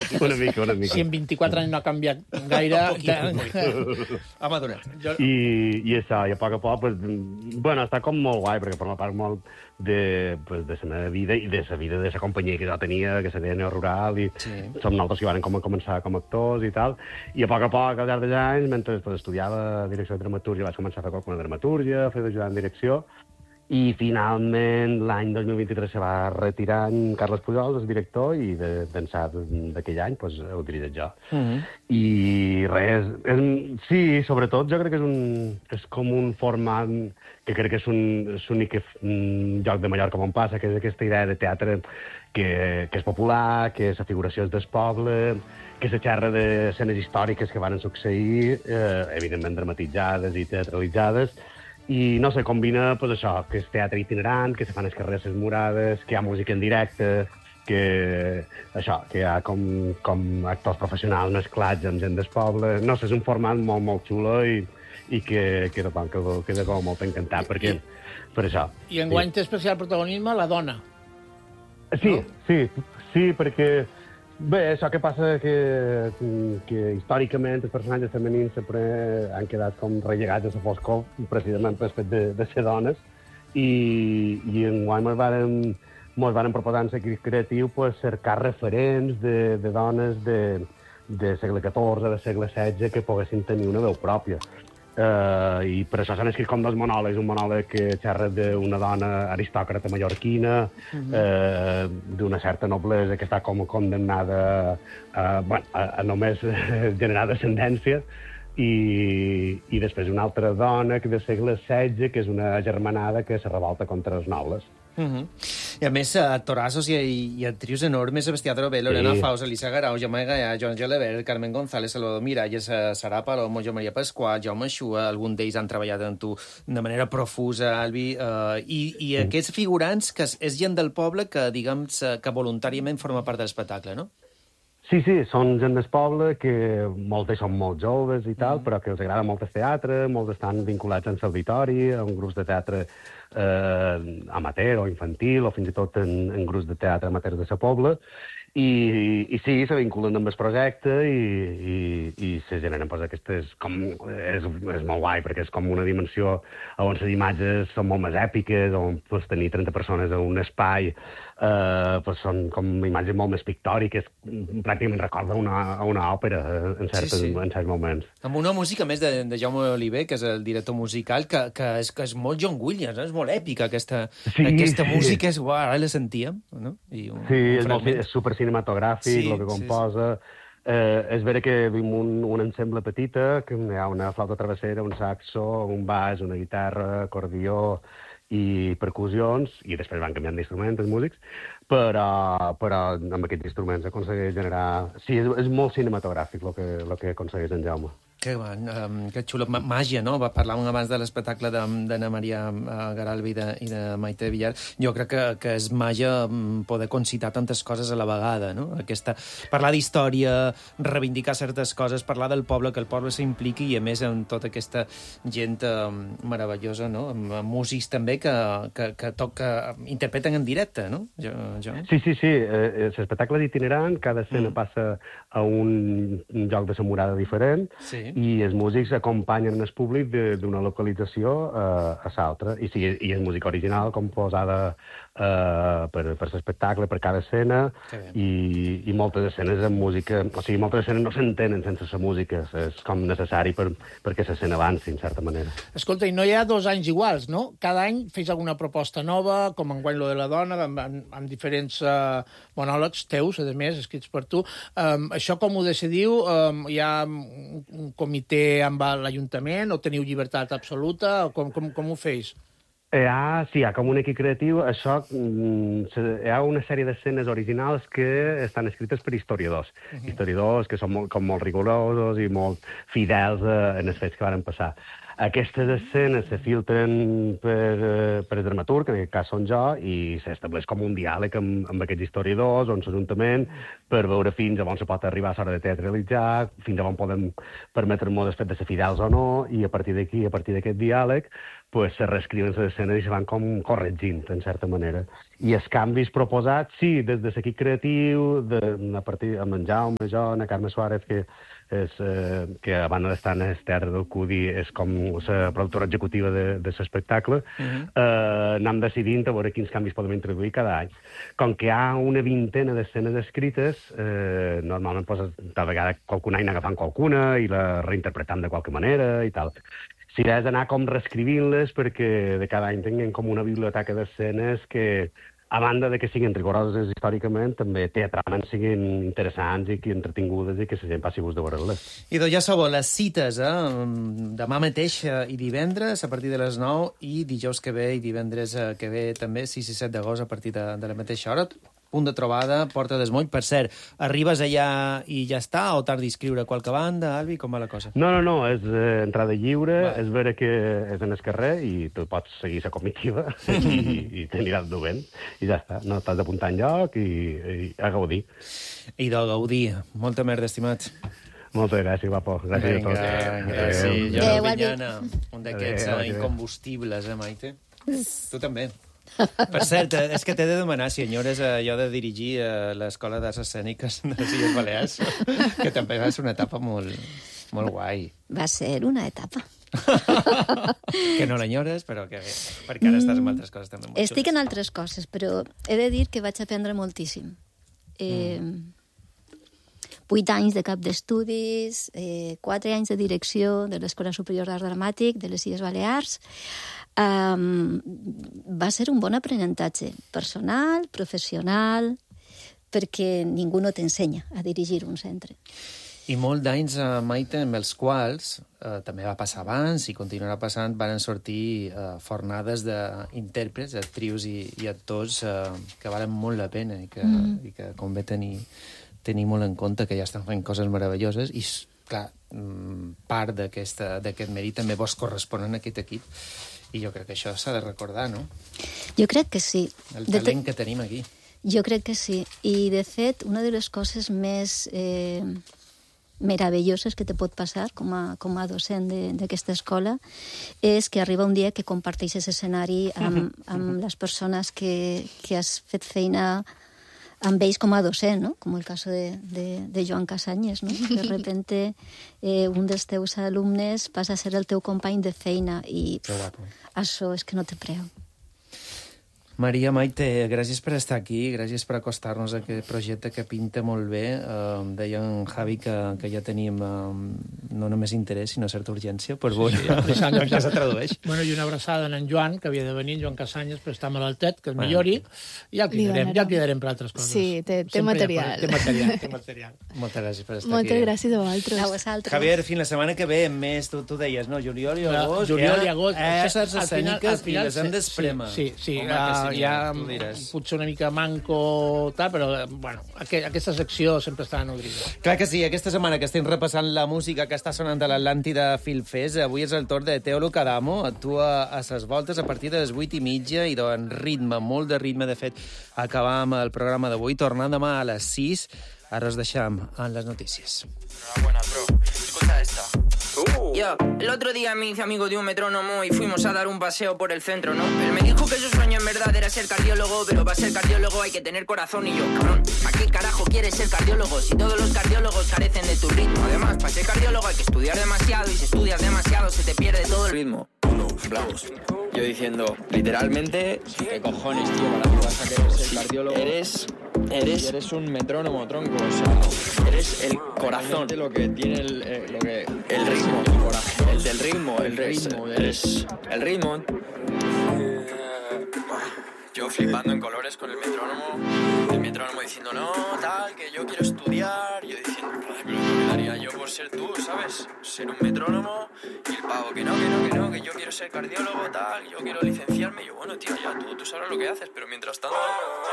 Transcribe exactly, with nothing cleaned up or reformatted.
Una mica, una mica. Si en vint-i-quatre anys no ha canviat gaire... Ha madurat. I, I això, i a poc a poc, pues, bueno, està com molt guai, perquè forma part molt de, pues, de la meva vida i de la vida de la companyia que jo tenia, que se deia Neo Rural, i Sí. som nosaltres que vam com començar com a actors i tal, i a poc a poc, al llarg dels anys, mentre pues, estudiava direcció de dramatúrgia, vaig començar a fer alguna dramatúrgia, a fer d'ajudant en direcció, i finalment l'any dos mil vint-i-tres se va retirar en Carles Pujol, el director, i de- d'ençà d'aquell any pues, ho dirigit jo. Mm -hmm. I res, és, sí, sobretot jo crec que és, un, és com un format que crec que és un és l'únic mm, lloc de Mallorca on passa, que és aquesta idea de teatre que, que és popular, que la figuració és del poble, que se xerra de escenes històriques que van succeir, eh, evidentment dramatitzades i teatralitzades, i, no sé, combina, pues, això, que és teatre itinerant, que se fan les carreres murades, que hi ha música en directe, que, això, que hi ha com, com actors professionals mesclats amb gent del poble. No sé, és un format molt, molt xulo i, i que, que, que, que queda com molt encantat, perquè, I, per això. I enguany té especial protagonisme la dona. Sí, no? sí, sí, perquè... Bé, això que passa que, que històricament els personatges femenins sempre han quedat com rellegats a la foscor, precisament pel fet de, de ser dones, i, i enguany mos varen, mos varen proposar en l'equip creatiu pues, cercar referents de, de dones de, de segle catorze, de segle setze, que poguessin tenir una veu pròpia. Uh, I per això s'han escrit com dos monòlegs, un monòleg que xerra d'una dona aristòcrata mallorquina, uh -huh. uh, d'una certa noblesa que està com condemnada a, bueno, a, a només generar descendència, i, i després una altra dona que de segle setze, que és una germanada que se revolta contra els nobles. Uh -huh. I a més, actorazos i, i actrius enormes, Sebastià Drobé, Lorena Sí. Faus, Elisa Garau, Jaume Gaià, Joan Gelabert, Carmen González, Salvador Miralles, Sara Palomo, Jo Maria Pasquà, Jaume Xua, algun d'ells han treballat amb tu de manera profusa, Albi, uh, i, i Mm. aquests figurants, que és gent del poble que, diguem, que voluntàriament forma part de l'espectacle, no? Sí, sí, són gent del poble, que moltes són molt joves i tal, mm. però que els agrada molt el teatre, molts estan vinculats en l'auditori, en grups de teatre eh, amateur o infantil, o fins i tot en, en grups de teatre amateur de sa poble, i, i sí, se vinculen amb el projecte i, i, i se generen pues, aquestes... Com, és, és molt guai, perquè és com una dimensió on les imatges són molt més èpiques, on pues, tenir trenta persones en un espai eh, pues, són com imatges molt més pictòriques, pràcticament recorda una, una òpera en, certes, sí, sí. en certs moments. Amb una música, més, de, de Jaume Oliver, que és el director musical, que, que, és, que és molt John Williams, no? És molt èpica, aquesta, sí, aquesta sí. música, és, uau, ara la sentíem, no? I un, sí, un és, molt, és super cinematogràfic, sí, el que composa. Sí, sí. Eh, és vera que vim un, un ensemble petita, que hi ha una flauta travessera, un saxo, un baix, una guitarra, acordió i percussions, i després van canviant d'instruments, els músics, però, però amb aquests instruments aconsegueix generar... Sí, és, és molt cinematogràfic el que, el que aconsegueix en Jaume. Que, um, que xulo. Màgia, no? Parlàvem abans de l'espectacle d'Anna Maria Garalbi i de, i de Maite Villar. Jo crec que, que és màgia poder concitar tantes coses a la vegada, no? Aquesta, parlar d'història, reivindicar certes coses, parlar del poble, que el poble s'impliqui, i a més amb tota aquesta gent um, meravellosa, no? Amb, amb músics també que, que, que, toca, interpreten en directe, no? Jo, jo. Sí, sí, sí. Eh, l'espectacle és itinerant, cada escena mm. passa a un lloc de samurada diferent, sí. i els músics acompanyen el públic d'una localització uh, a l'altra. I, sí, I és música original composada uh, per, per l'espectacle, per cada escena, i, i moltes escenes amb música... O sigui, moltes escenes no s'entenen sense la música. És com necessari per, perquè l'escena avanci, en certa manera. Escolta, i no hi ha dos anys iguals, no? Cada any feis alguna proposta nova, com enguany lo de la dona, amb, amb, amb diferents uh, monòlegs teus, a més, escrits per tu. Um, això com ho decidiu? Um, hi ha un comitè amb l'Ajuntament, o teniu llibertat absoluta, o com, com, com ho feis? Hi ha, sí, hi ha com un equip creatiu. Això, hi ha una sèrie d'escenes originals que estan escrites per historiadors. Uh -huh. Historiadors que són molt, com molt rigorosos i molt fidels a, en els fets que van passar. Aquestes escenes se filtren per, per el dramaturg, que en aquest cas són jo, i s'estableix com un diàleg amb, amb aquests historiadors, on l'Ajuntament, per veure fins a on se pot arribar a l'hora de teatralitzar, fins a on podem permetre-nos el fet de ser fidels o no, i a partir d'aquí, a partir d'aquest diàleg, pues, se reescriuen les escenes i se van com corregint, en certa manera. I els canvis proposats, sí, des de l'equip creatiu, de, a partir amb en Jaume, jo, en Carme Suárez, que és, eh, que a banda d'estar en el Teatre del Cudi és com la productora executiva de, de l'espectacle, uh -huh. eh, anem decidint a veure quins canvis podem introduir cada any. Com que hi ha una vintena d'escenes escrites, eh, normalment pues, tal vegada qualcun any agafant qualcuna i la reinterpretant de qualque manera i tal. Si has d'anar com reescrivint-les perquè de cada any tinguin com una biblioteca d'escenes que, a banda de que siguin rigoroses històricament, també teatralment siguin interessants i que entretingudes i que la gent passi gust de veure-les. I doncs ja sabeu, les cites, eh? Demà mateix i divendres a partir de les nou i dijous que ve i divendres que ve també, sis i set d'agost a partir de, de la mateixa hora. Punt de trobada, Porta d'Esmoll. Per cert, arribes allà i ja està, o t'has d'inscriure a qualque banda, Albi? Com va la cosa? No, no, no, és eh, entrada lliure, vale. És veure que és en el carrer i tu pots seguir la comitiva i, i t'aniràs duent. I ja està, no t'has d'apuntar enlloc i, i a gaudir. I de gaudir. Molta merda, estimat. Moltes gràcies, guapo. Gràcies Vinga, a tots. Gràcies. Jo Adéu, no Vinyana, un d'aquests Adéu, adéu. incombustibles, eh, Maite? Tu també. Per cert, és que t'he de demanar si enyores allò de dirigir a l'Escola d'Arts Escèniques de les Illes Balears, que també va ser una etapa molt, molt guai. Va ser una etapa. Que no l'enyores, però que perquè ara estàs en altres coses també molt Estic xules. en altres coses, però he de dir que vaig aprendre moltíssim. Eh, mm. Vuit anys de cap d'estudis, eh, quatre anys de direcció de l'Escola Superior d'Art Dramàtic de les Illes Balears. Um, va ser un bon aprenentatge personal, professional, perquè ningú no t'ensenya a dirigir un centre. I molt d'anys, eh, Maite, amb els quals, eh, també va passar abans i continuarà passant, van sortir eh, fornades d'intèrprets, actrius i, i actors eh, que valen molt la pena i que, mm. i que convé tenir, tenir molt en compte que ja estan fent coses meravelloses i, clar, part d'aquest mèrit també vos correspon a aquest equip. I jo crec que això s'ha de recordar, no? Jo crec que sí. El talent que tenim aquí. Jo crec que sí. I, de fet, una de les coses més eh, meravelloses que te pot passar com a, com a docent d'aquesta escola és que arriba un dia que comparteixes escenari amb, amb les persones que, que has fet feina amb ells com a docent, no? Com el cas de, de, de Joan Casanyes, no? De repente eh, un dels teus alumnes passa a ser el teu company de feina i pff, això és que no té preu. Maria, Maite, gràcies per estar aquí, gràcies per acostar-nos a aquest projecte que pinta molt bé. Uh, deia en Javi que, que ja tenim uh, no només interès, sinó certa urgència per veure sí, en què se tradueix. Bueno, i una abraçada a en Joan, que havia de venir, en Joan Casanyes, però està malaltet, que es millori, i ja el cridarem, ja el cridarem per altres coses. Sí, té, té material. Té material, té material. Moltes gràcies per estar Moltes aquí. gràcies a vosaltres. A vosaltres. Javier, fins la setmana que ve, més, tu, tu deies, no? Juliol i agost. Juliol i agost. Eh, Al arts escèniques i les hem d'esprema. Sí, sí, Home, uh, sí, ja tu diràs. potser una mica manco, tal, però, bueno, aqu aquesta secció sempre està nodrida. Clar que sí, aquesta setmana que estem repassant la música que està sonant a l'Atlàntida Filmfest, avui és el torn de Teolo Cadamo, actua a ses voltes a partir de les vuit i mitja i en ritme, molt de ritme, de fet, acabar amb el programa d'avui, tornant demà a les sis. Ara us deixem en les notícies. Enhorabuena, bro. Escucha esta. Uh. Yo, el otro día me hice amigo de un metrónomo y fuimos a dar un paseo por el centro, ¿no? Él me dijo que su sueño en verdad era ser cardiólogo, pero para ser cardiólogo hay que tener corazón y yo, cabrón, ¿a qué carajo quieres ser cardiólogo si todos los cardiólogos carecen de tu ritmo? Además, para ser cardiólogo hay que estudiar demasiado y si estudias demasiado se te pierde todo el ritmo. Uno, hablamos. Yo diciendo, literalmente, ¿qué cojones, tío? ¿Para qué vas a querer ser cardiólogo? Eres... Eres, eres un metrónomo, tronco, o sea, eres el corazón. Lo que tiene el, eh, lo que, el ritmo, el corazón. El del ritmo, el, el ritmo, eres el ritmo. Yo flipando en colores con el metrónomo, el metrónomo diciendo no, tal, que yo quiero estudiar, yo diciendo, joder, pero ¿qué me daría yo por ser tú, sabes? Ser un metrónomo, y el pavo, que no, que no, que no, que yo quiero ser cardiólogo, tal, yo quiero licenciarme, y yo, bueno, tío, ya tú, tú sabes lo que haces, pero mientras tanto...